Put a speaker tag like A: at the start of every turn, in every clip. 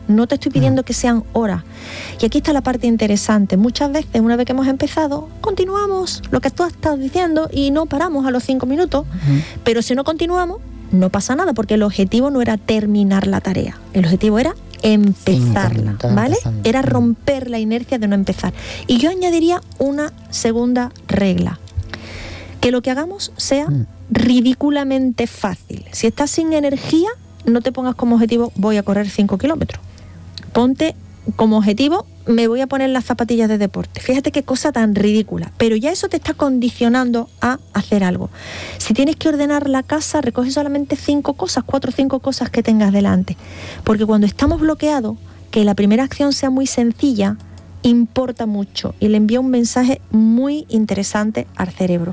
A: no te estoy pidiendo que sean horas. Y aquí está la parte interesante. Muchas veces, una vez que hemos empezado, continuamos lo que tú estás diciendo y no paramos a los 5 minutos. Pero si no continuamos, no pasa nada, porque el objetivo no era terminar la tarea. El objetivo era empezarla, ¿vale? Era romper la inercia de no empezar. Y yo añadiría una segunda regla. Que lo que hagamos sea ridículamente fácil. Si estás sin energía, no te pongas como objetivo voy a correr 5 kilómetros. Ponte como objetivo me voy a poner las zapatillas de deporte. Fíjate qué cosa tan ridícula. Pero ya eso te está condicionando a hacer algo. Si tienes que ordenar la casa, recoge solamente 5 cosas, 4 o 5 cosas que tengas delante. Porque cuando estamos bloqueados, que la primera acción sea muy sencilla, importa mucho y le envía un mensaje muy interesante al cerebro.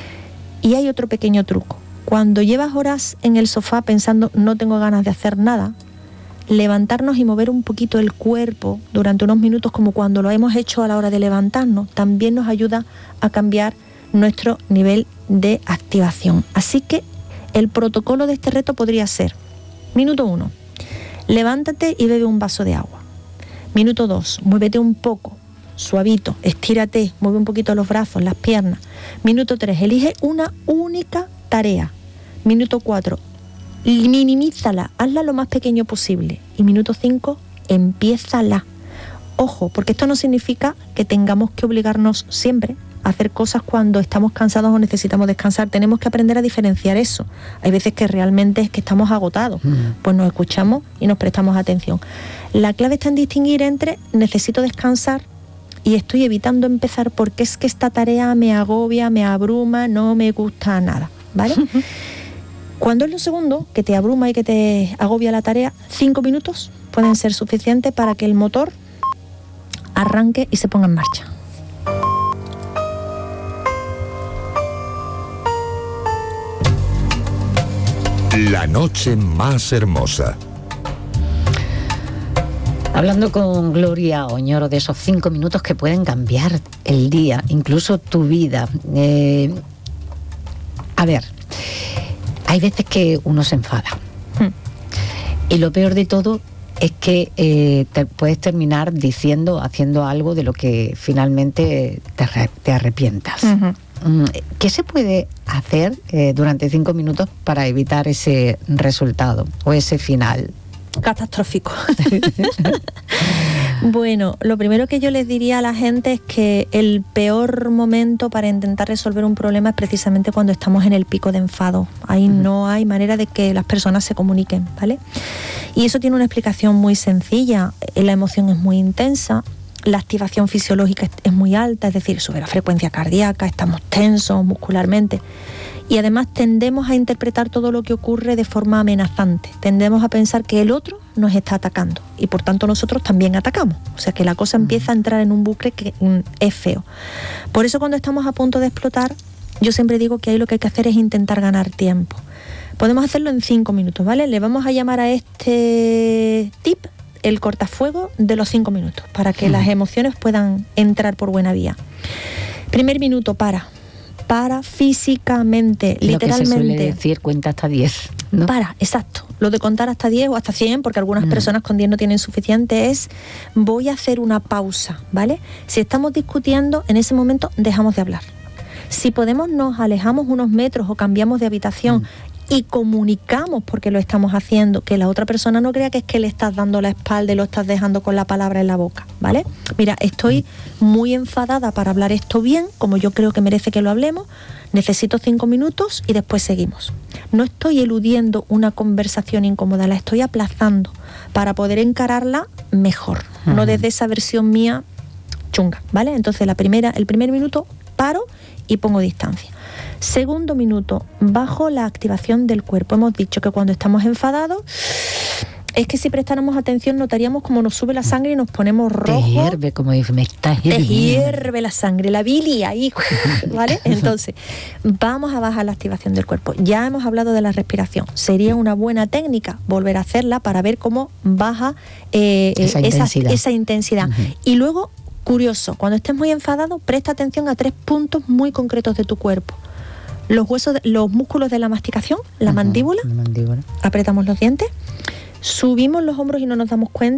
A: Y hay otro pequeño truco. Cuando llevas horas en el sofá pensando no tengo ganas de hacer nada, levantarnos y mover un poquito el cuerpo durante unos minutos, como cuando lo hemos hecho a la hora de levantarnos, también nos ayuda a cambiar nuestro nivel de activación. Así que el protocolo de este reto podría ser: minuto 1, levántate y bebe un vaso de agua. Minuto 2, muévete un poco, suavito, estírate, mueve un poquito los brazos, las piernas. Minuto 3, elige una única tarea. Minuto 4, minimízala, hazla lo más pequeño posible. Y minuto 5, empiézala. Ojo, porque esto no significa que tengamos que obligarnos siempre a hacer cosas cuando estamos cansados o necesitamos descansar. Tenemos que aprender a diferenciar eso. Hay veces que realmente es que estamos agotados. Pues nos escuchamos y nos prestamos atención. La clave está en distinguir entre necesito descansar y estoy evitando empezar porque es que esta tarea me agobia, me abruma, no me gusta nada, ¿vale? Cuando es lo segundo, que te abruma y que te agobia la tarea, 5 minutos pueden ser suficientes para que el motor arranque y se ponga en marcha.
B: La noche más hermosa.
C: Hablando con Gloria Oñoro de esos 5 minutos que pueden cambiar el día, incluso tu vida. A ver, hay veces que uno se enfada. Y lo peor de todo es que te puedes terminar diciendo, haciendo algo de lo que finalmente te arrepientas. ¿Qué se puede hacer durante 5 minutos para evitar ese resultado o ese final
A: catastrófico? Bueno, lo primero que yo les diría a la gente es que el peor momento para intentar resolver un problema es precisamente cuando estamos en el pico de enfado. Ahí no hay manera de que las personas se comuniquen, ¿vale? Y eso tiene una explicación muy sencilla. La emoción es muy intensa, la activación fisiológica es muy alta, es decir, sube la frecuencia cardíaca, estamos tensos muscularmente. Y además tendemos a interpretar todo lo que ocurre de forma amenazante. Tendemos a pensar que el otro nos está atacando y por tanto nosotros también atacamos. O sea que la cosa empieza a entrar en un bucle que es feo. Por eso cuando estamos a punto de explotar, yo siempre digo que ahí lo que hay que hacer es intentar ganar tiempo. Podemos hacerlo en 5 minutos, ¿vale? Le vamos a llamar a este tip el cortafuego de los 5 minutos, para que las emociones puedan entrar por buena vía. Primer minuto, para físicamente,
C: lo
A: literalmente.
C: Que se suele decir, cuenta hasta 10, ¿no?
A: Para, exacto. Lo de contar hasta 10 o hasta 100, porque algunas personas con 10 no tienen suficiente, es voy a hacer una pausa, ¿vale? Si estamos discutiendo, en ese momento dejamos de hablar. Si podemos, nos alejamos unos metros o cambiamos de habitación y comunicamos porque lo estamos haciendo, que la otra persona no crea que es que le estás dando la espalda y lo estás dejando con la palabra en la boca, ¿vale? Mira, estoy muy enfadada para hablar esto bien, como yo creo que merece que lo hablemos, necesito 5 minutos y después seguimos. No estoy eludiendo una conversación incómoda, la estoy aplazando para poder encararla mejor, no desde esa versión mía chunga, ¿vale? Entonces el primer minuto paro y pongo distancia. Segundo minuto, bajo la activación del cuerpo. Hemos dicho que cuando estamos enfadados, es que si prestáramos atención notaríamos cómo nos sube la sangre y nos ponemos rojos.
C: Te hierve, como dice, me está
A: hirviendo. Te hierve la sangre, la bilis ahí, ¿vale? Entonces, vamos a bajar la activación del cuerpo. Ya hemos hablado de la respiración. Sería una buena técnica volver a hacerla para ver cómo baja esa intensidad. Y luego, curioso, cuando estés muy enfadado, presta atención a 3 puntos muy concretos de tu cuerpo. Los músculos de la masticación, la mandíbula, apretamos los dientes, subimos los hombros y no nos damos cuenta,